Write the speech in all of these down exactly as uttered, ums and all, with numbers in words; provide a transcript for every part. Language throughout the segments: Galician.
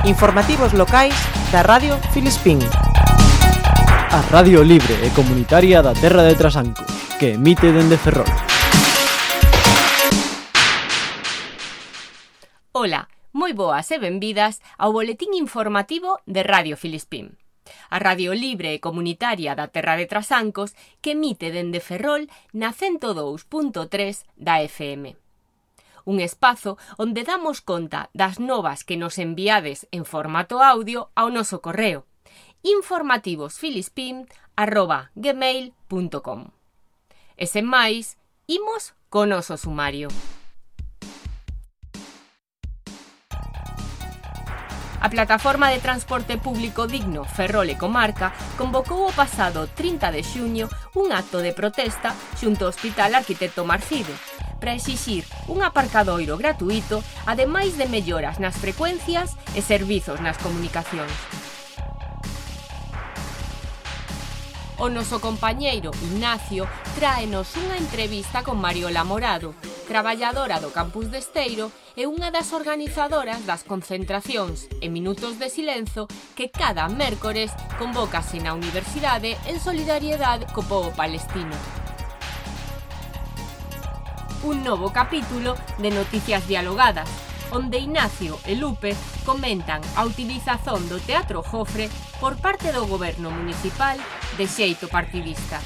Informativos locais da Radio Filispín. A Radio libre e comunitaria da Terra de Trasancos, que emite dende Ferrol. Ola, moi boas e benvidas ao boletín informativo de Radio Filispín. A radio libre e comunitaria da Terra de Trasancos que emite dende Ferrol na cento dous punto tres da F M. Un espazo onde damos conta das novas que nos enviades en formato audio ao noso correo informativosfilispín arroba gmail punto com. E sen máis, imos co noso sumario. A Plataforma de Transporte Público Digno Ferrol e Comarca convocou o pasado trinta de xuño un acto de protesta xunto ao Hospital Arquitecto Marcide para exixir un aparcadoiro gratuito, ademais de melloras nas frecuencias e servizos nas comunicacións. O noso compañeiro Ignacio tráenos unha entrevista con Mariola Morado, traballadora do campus de Esteiro e unha das organizadoras das concentracións e minutos de silenzo que cada mércores convócase na universidade en solidariedade co pobo palestino. Un novo capítulo de Noticias Dialogadas, onde Ignacio e Lupe comentan a utilización do Teatro Jofre por parte do goberno municipal de xeito partidista.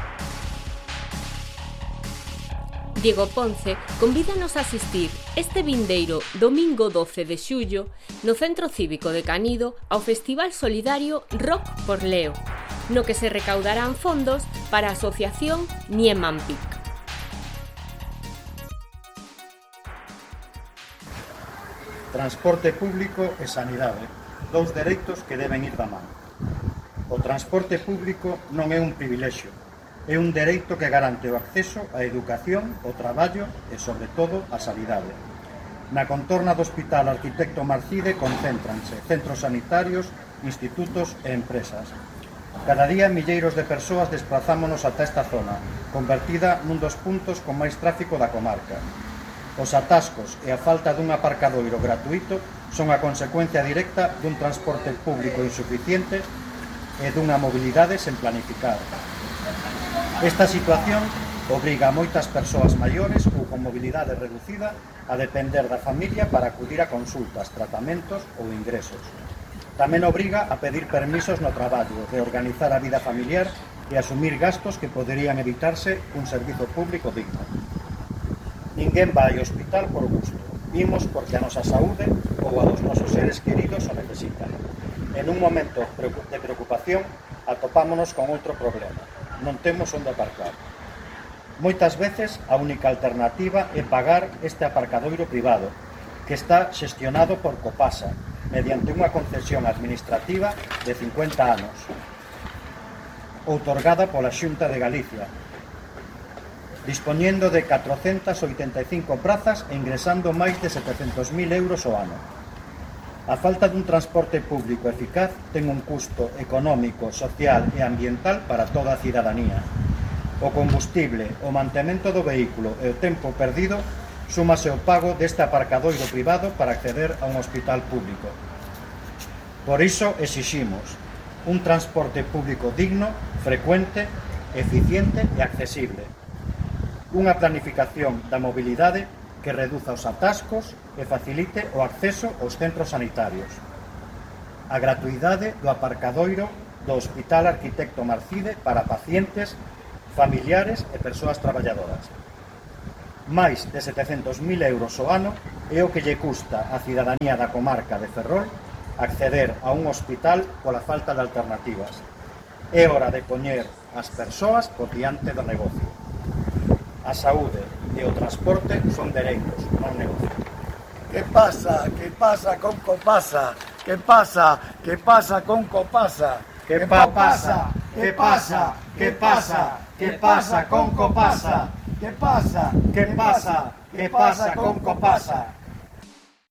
Diego Ponce convídanos a asistir este vindeiro domingo doce de xullo no Centro Cívico de Canido ao Festival Solidario Rock por Leo, no que se recaudarán fondos para a asociación Niemanpic. Transporte público e sanidade, dous dereitos que deben ir da man. O transporte público non é un privilexio, é un dereito que garante o acceso á educación, o traballo e, sobre todo, a sanidade. Na contorna do Hospital Arquitecto Marcide concéntranse centros sanitarios, institutos e empresas. Cada día milleiros de persoas desplazámonos ata esta zona, convertida nun dos puntos con máis tráfico da comarca. Os atascos e a falta dun aparcadoiro gratuito son a consecuencia directa dun transporte público insuficiente e dunha mobilidade sen planificar. Esta situación obriga a moitas persoas maiores ou con mobilidade reducida a depender da familia para acudir a consultas, tratamentos ou ingresos. Tamén obriga a pedir permisos no traballo, reorganizar a vida familiar e asumir gastos que poderían evitarse cun servizo público digno. Ninguén vai ao hospital por gusto. Imos porque a nosa saúde ou a dos nosos seres queridos o necesitan. En un momento de preocupación atopámonos con outro problema. Non temos onde aparcar. Moitas veces a única alternativa é pagar este aparcadoiro privado, que está xestionado por Copasa, mediante unha concesión administrativa de cincuenta anos, outorgada pola Xunta de Galicia, dispoñendo de catrocentas oitenta e cinco prazas e ingresando máis de setecentos mil euros ao ano. A falta dun transporte público eficaz ten un custo económico, social e ambiental para toda a cidadanía. O combustible, o mantemento do vehículo e o tempo perdido súmase ao pago deste aparcadoiro privado para acceder a un hospital público. Por iso exiximos un transporte público digno, frecuente, eficiente e accesible. Unha planificación da mobilidade que reduza os atascos e facilite o acceso aos centros sanitarios. A gratuidade do aparcadoiro do Hospital Arquitecto Marcide para pacientes, familiares e persoas traballadoras. Máis de setecentos mil euros ao ano é o que lle custa á cidadanía da comarca de Ferrol acceder a un hospital pola falta de alternativas. É hora de poñer as persoas por diante do negocio. A saúde e o transporte son dereitos, non negocio. Que pasa? Que pasa con Copasa? Que pasa? Que pasa con Copasa? Que pa pasa? Que pasa? Que pasa? Que pasa con Copasa? Que pasa? Que pasa? Que pasa con Copasa?